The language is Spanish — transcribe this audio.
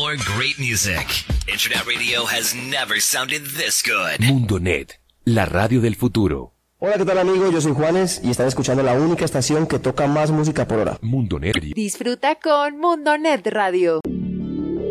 Or great music. Internet radio has never sounded this good. Mundonet, la radio del futuro. Hola, ¿qué tal amigos? Yo soy Juanes y están escuchando la única estación que toca más música por hora. Mundonet. Disfruta con Mundonet Radio.